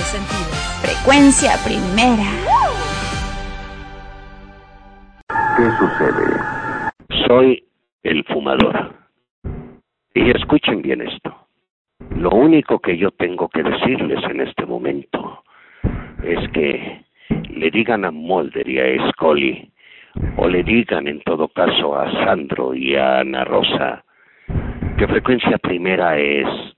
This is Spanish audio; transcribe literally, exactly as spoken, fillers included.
sentidos. Frecuencia primera. ¿Qué sucede? Soy el fumador. Y escuchen bien esto. Lo único que yo tengo que decirles en este momento es que le digan a Mulder y a Scully, o le digan en todo caso a Sandro y a Ana Rosa, que Frecuencia Primera es